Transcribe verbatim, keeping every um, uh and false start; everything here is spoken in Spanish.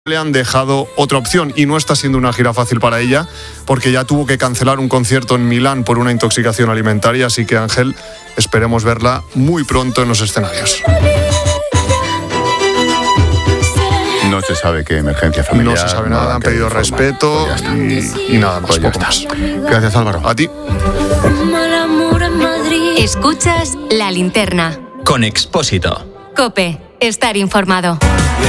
le han dejado otra opción y no está siendo una gira fácil para ella porque ya tuvo que cancelar un concierto en Milán por una intoxicación alimentaria, así que Ángel, esperemos verla muy pronto en los escenarios. No se sabe qué emergencia familiar. No se sabe nada, han pedido respeto pues y, y nada más, pues poco más. Gracias, Álvaro. A ti. Escuchas La Linterna. Con Expósito. COPE. Estar informado.